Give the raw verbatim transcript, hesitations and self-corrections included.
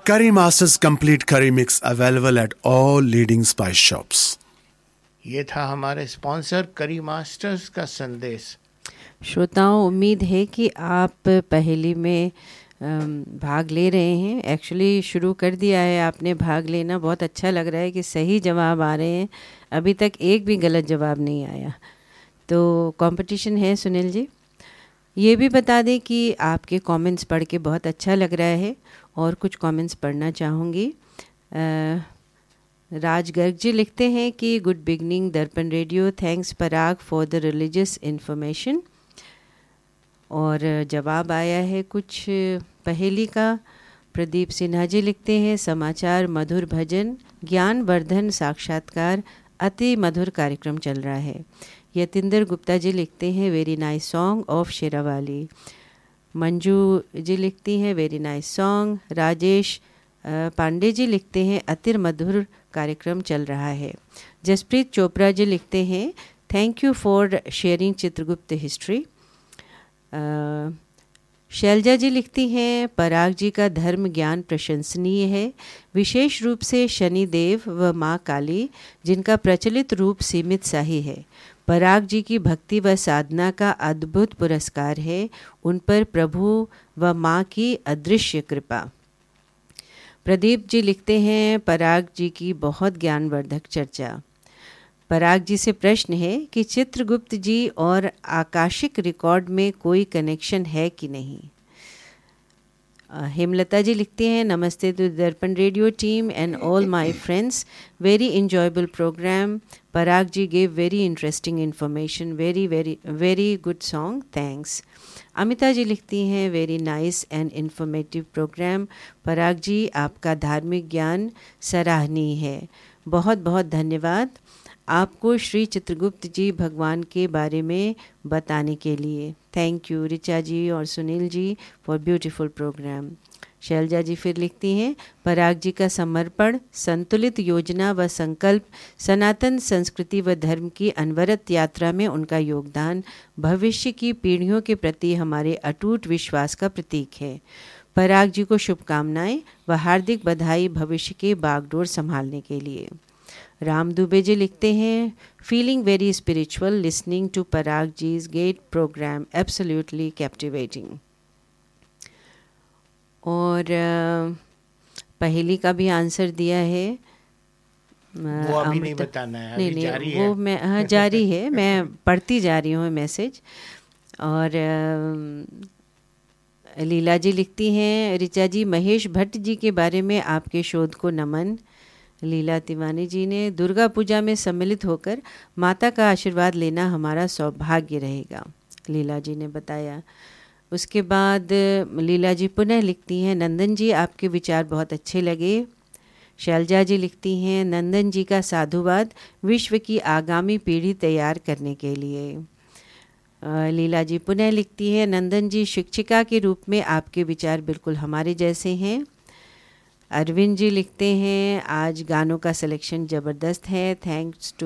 Curry Masters Complete Curry Mix available at all leading spice shops. ये था हमारे sponsor करी मास्टर्स का संदेश। श्रोताओं, उम्मीद है कि आप पहेली में भाग ले रहे हैं। एक्चुअली शुरू कर दिया है आपने भाग लेना, बहुत अच्छा लग रहा है कि सही जवाब आ रहे हैं। अभी तक एक भी गलत जवाब नहीं आया, तो कंपटीशन है। सुनील जी, ये भी बता दें कि आपके कमेंट्स पढ़ के बहुत अच्छा लग रहा है और कुछ कमेंट्स पढ़ना चाहूँगी। राज गर्ग जी लिखते हैं कि गुड बिगनिंग दर्पण radio, thanks Parag for the religious information. और जवाब आया है कुछ पहेली का। प्रदीप सिन्हा जी लिखते हैं समाचार मधुर भजन ज्ञानवर्धन साक्षात्कार, अति मधुर कार्यक्रम चल रहा है। यतिंदर गुप्ता जी लिखते हैं very nice song of Sherawali. Manju ji लिखती हैं very nice song. Rajesh Pandey ji लिखते हैं अतिर मधुर कार्यक्रम चल रहा है। जसप्रीत चोपड़ा जी लिखते हैं thank you for sharing Chitragupta history. Selja जी लिखती हैं पराग जी का धर्म ज्ञान प्रशंसनीय है, विशेष रूप से शनिदेव व माँ काली जिनका प्रचलित रूप सीमित सा ही है। पराग जी की भक्ति व साधना का अद्भुत पुरस्कार है, उन पर प्रभु व माँ की अदृश्य कृपा। प्रदीप जी लिखते हैं पराग जी की बहुत ज्ञानवर्धक चर्चा। पराग जी से प्रश्न है कि चित्रगुप्त जी और आकाशिक रिकॉर्ड में कोई कनेक्शन है कि नहीं। हेमलता जी लिखती हैं नमस्ते टू दर्पण radio team and all my friends, very enjoyable programme. Parag ji gave very interesting information, very very very good song, thanks। Amita जी लिखती हैं very nice and informative programme. पराग जी आपका धार्मिक ज्ञान सराहनीय है, बहुत बहुत धन्यवाद आपको श्री चित्रगुप्त जी भगवान के बारे में बताने के लिए। थैंक यू रिचा जी और Sunil ji for beautiful programme. Selja जी फिर लिखती हैं पराग जी का समर्पण, संतुलित योजना व संकल्प, सनातन संस्कृति व धर्म की अनवरत यात्रा में उनका योगदान भविष्य की पीढ़ियों के प्रति हमारे अटूट विश्वास का प्रतीक है। पराग जी को शुभकामनाएं व हार्दिक बधाई भविष्य के बागडोर संभालने के लिए। राम दुबे जी लिखते हैं feeling very spiritual listening to Parag जीज gate programme, absolutely captivating. और पहेली का भी आंसर दिया है। वो अभी नहीं बताना है, अभी नहीं नहीं जारी वो है। मैं हाँ जारी है, मैं पढ़ती जा रही हूँ मैसेज। और लीला जी लिखती हैं ऋचा जी महेश भट्ट जी के बारे में आपके शोध को नमन। लीला तिवानी जी ने दुर्गा पूजा में सम्मिलित होकर माता का आशीर्वाद लेना हमारा सौभाग्य रहेगा, लीला जी ने बताया। उसके बाद लीला जी पुनः लिखती हैं नंदन जी आपके विचार बहुत अच्छे लगे। शैलजा जी लिखती हैं नंदन जी का साधुवाद विश्व की आगामी पीढ़ी तैयार करने के लिए। लीला जी पुनः लिखती हैं नंदन जी शिक्षिका के रूप में आपके विचार बिल्कुल हमारे जैसे हैं। अरविंद जी लिखते हैं आज गानों का सिलेक्शन ज़बरदस्त है, थैंक्स टू